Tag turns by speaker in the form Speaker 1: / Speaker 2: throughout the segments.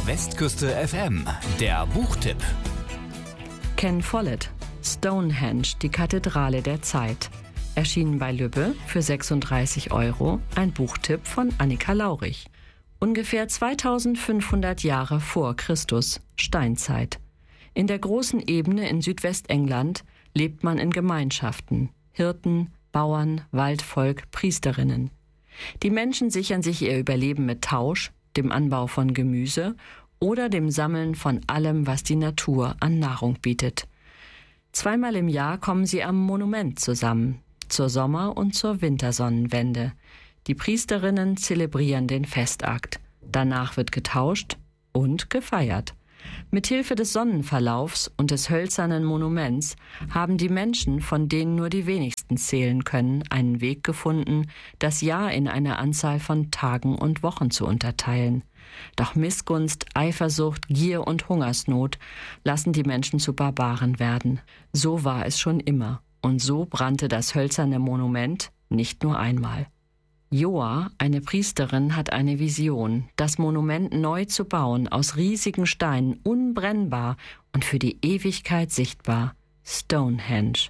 Speaker 1: Westküste FM, der Buchtipp.
Speaker 2: Ken Follett, Stonehenge, die Kathedrale der Zeit. Erschienen bei Lübbe für 36 €, ein Buchtipp von Annika Laurich. Ungefähr 2500 Jahre vor Christus, Steinzeit. In der großen Ebene in Südwestengland lebt man in Gemeinschaften, Hirten, Bauern, Waldvolk, Priesterinnen. Die Menschen sichern sich ihr Überleben mit Tausch, dem Anbau von Gemüse oder dem Sammeln von allem, was die Natur an Nahrung bietet. Zweimal im Jahr kommen sie am Monument zusammen, zur Sommer- und zur Wintersonnenwende. Die Priesterinnen zelebrieren den Festakt. Danach wird getauscht und gefeiert. Mithilfe des Sonnenverlaufs und des hölzernen Monuments haben die Menschen, von denen nur die wenigsten zählen können, einen Weg gefunden, das Jahr in eine Anzahl von Tagen und Wochen zu unterteilen. Doch Missgunst, Eifersucht, Gier und Hungersnot lassen die Menschen zu Barbaren werden. So war es schon immer. Und so brannte das hölzerne Monument nicht nur einmal. Joa, eine Priesterin, hat eine Vision, das Monument neu zu bauen, aus riesigen Steinen, unbrennbar und für die Ewigkeit sichtbar. Stonehenge.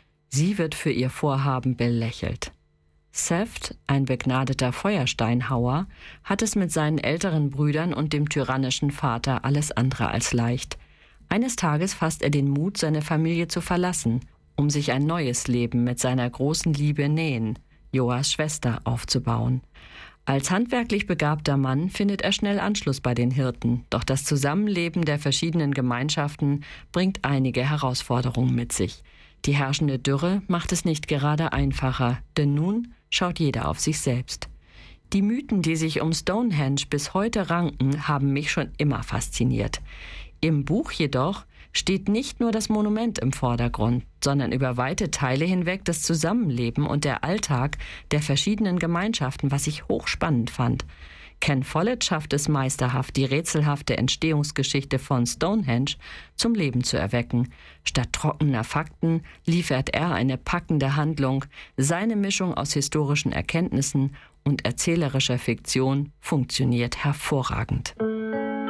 Speaker 2: Sie wird für ihr Vorhaben belächelt. Seth, ein begnadeter Feuersteinhauer, hat es mit seinen älteren Brüdern und dem tyrannischen Vater alles andere als leicht. Eines Tages fasst er den Mut, seine Familie zu verlassen, um sich ein neues Leben mit seiner großen Liebe Nähen, Joas Schwester, aufzubauen. Als handwerklich begabter Mann findet er schnell Anschluss bei den Hirten, doch das Zusammenleben der verschiedenen Gemeinschaften bringt einige Herausforderungen mit sich. Die herrschende Dürre macht es nicht gerade einfacher, denn nun schaut jeder auf sich selbst. Die Mythen, die sich um Stonehenge bis heute ranken, haben mich schon immer fasziniert. Im Buch jedoch steht nicht nur das Monument im Vordergrund, sondern über weite Teile hinweg das Zusammenleben und der Alltag der verschiedenen Gemeinschaften, was ich hochspannend fand. Ken Follett schafft es meisterhaft, die rätselhafte Entstehungsgeschichte von Stonehenge zum Leben zu erwecken. Statt trockener Fakten liefert er eine packende Handlung. Seine Mischung aus historischen Erkenntnissen und erzählerischer Fiktion funktioniert hervorragend.